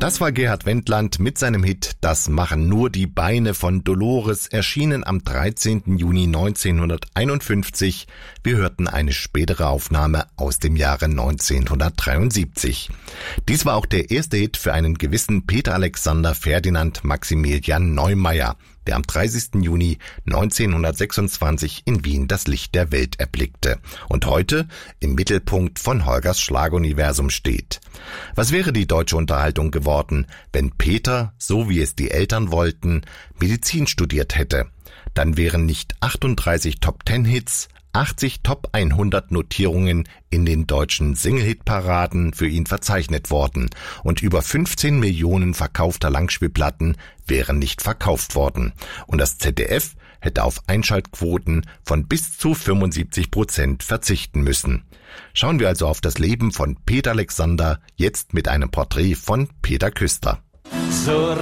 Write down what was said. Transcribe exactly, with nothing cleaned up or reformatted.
Das war Gerhard Wendland mit seinem Hit »Das machen nur die Beine« von Dolores, erschienen am dreizehnten Juni neunzehnhunderteinundfünfzig. Wir hörten eine spätere Aufnahme aus dem Jahre neunzehnhundertdreiundsiebzig. Dies war auch der erste Hit für einen gewissen Peter Alexander Ferdinand Maximilian Neumeier, der am dreißigsten Juni neunzehnhundertsechsundzwanzig in Wien das Licht der Welt erblickte und heute im Mittelpunkt von Holgers Schlaguniversum steht. Was wäre die deutsche Unterhaltung geworden, wenn Peter, so wie es die Eltern wollten, Medizin studiert hätte? Dann wären nicht achtunddreißig Top-Ten-Hits, achtzig Top hundert Notierungen in den deutschen Single-Hit-Paraden für ihn verzeichnet worden und über fünfzehn Millionen verkaufter Langspielplatten wären nicht verkauft worden. Und das Z D F hätte auf Einschaltquoten von bis zu fünfundsiebzig Prozent verzichten müssen. Schauen wir also auf das Leben von Peter Alexander, jetzt mit einem Porträt von Peter Küster. So